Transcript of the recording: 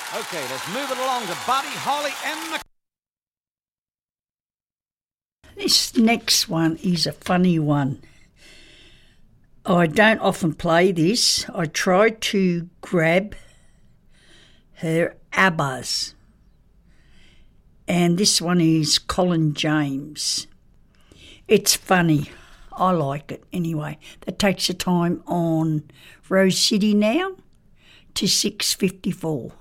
Okay, let's move it along to Buddy Holly and the... This next one is a funny one. I don't often play this. I tried to grab her ABBAs. And this one is Colin James. It's funny. I like it anyway. That takes the time on Rose City now to 6:54.